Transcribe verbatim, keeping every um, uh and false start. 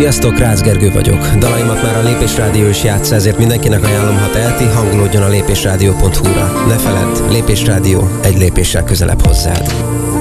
Sziasztok, Rácz Gergő vagyok. Dalaimat már a Lépés Rádió is játsza, ezért mindenkinek ajánlom, ha teheti, hangolódjon a lépésrádió pont hu-ra. Ne feledd, Lépés Rádió, egy lépéssel közelebb hozzád.